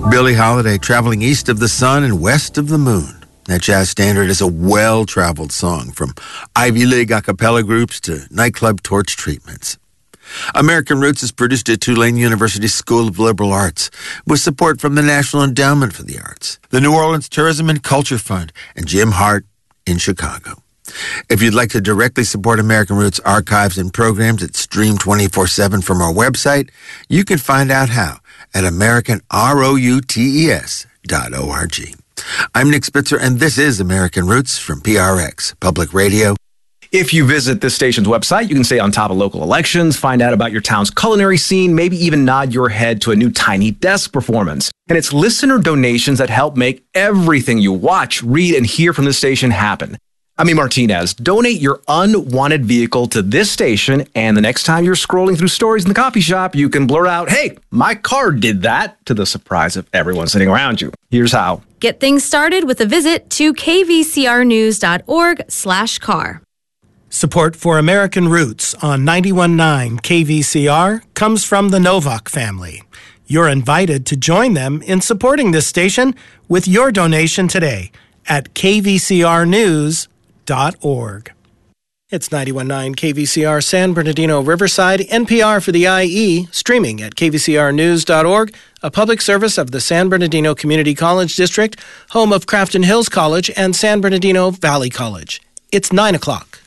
Billie Holiday, Traveling East of the Sun and West of the Moon. That jazz standard is a well-traveled song from Ivy League a cappella groups to nightclub torch treatments. American Roots is produced at Tulane University School of Liberal Arts with support from the National Endowment for the Arts, the New Orleans Tourism and Culture Fund, and Jim Hart in Chicago. If you'd like to directly support American Roots archives and programs that stream 24/7 from our website, you can find out how at AmericanRoots.org. I'm Nick Spitzer, and this is American Roots from PRX Public Radio. If you visit this station's website, you can stay on top of local elections, find out about your town's culinary scene, maybe even nod your head to a new Tiny Desk performance. And it's listener donations that help make everything you watch, read, and hear from this station happen. I'm Martinez. Donate your unwanted vehicle to this station, and the next time you're scrolling through stories in the coffee shop, you can blurt out, "Hey, my car did that," to the surprise of everyone sitting around you. Here's how. Get things started with a visit to kvcrnews.org/car. Support for American Roots on 91.9 KVCR comes from the Novak family. You're invited to join them in supporting this station with your donation today at kvcrnews.org. It's 91.9 KVCR San Bernardino Riverside, NPR for the IE, streaming at kvcrnews.org, a public service of the San Bernardino Community College District, home of Crafton Hills College and San Bernardino Valley College. It's 9 o'clock.